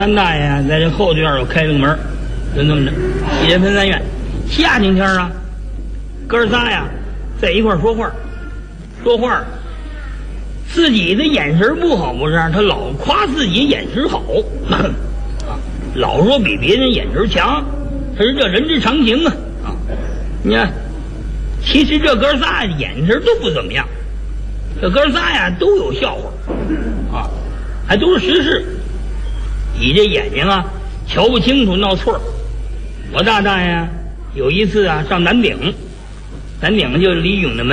三大爷啊，在这后院又开了个门，就那么着，一人分三院。夏天天啊，哥仨呀在一块说话，自己的眼神不好不是？他老夸自己眼神好，老说比别人眼神强，他说这人之常情啊。你看，其实这哥仨眼神都不怎么样，这哥仨呀都有笑话，还都是实事。你这眼睛啊瞧不清楚，闹错。我大爷有一次啊上南顶就离永定门